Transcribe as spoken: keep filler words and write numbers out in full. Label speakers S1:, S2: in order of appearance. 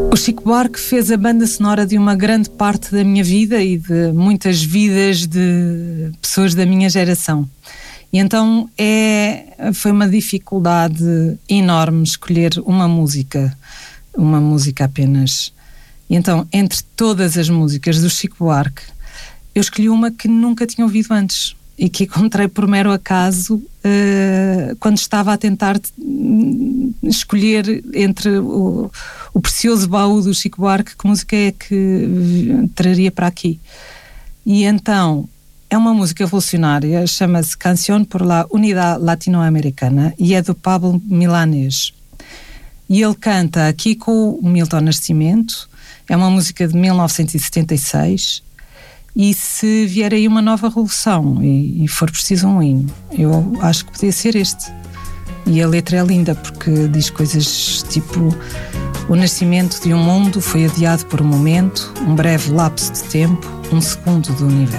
S1: O Chico Buarque fez a banda sonora de uma grande parte da minha vida e de muitas vidas de pessoas da minha geração. E então é, foi uma dificuldade enorme escolher uma música, uma música apenas. E então, entre todas as músicas do Chico Buarque, eu escolhi uma que nunca tinha ouvido antes e que encontrei por mero acaso uh, quando estava a tentar escolher entre o, o precioso baú do Chico Buarque, que música é que traria para aqui. E então é uma música revolucionária, chama-se Canción por la Unidad Latinoamericana e é do Pablo Milanés. E ele canta aqui com o Milton Nascimento. É uma música de mil novecentos e setenta e seis. E se vier aí uma nova revolução e, e for preciso um hino, eu acho que podia ser este. E a letra é linda porque diz coisas tipo: o nascimento de um mundo foi adiado por um momento, um breve lapso de tempo, um segundo do universo.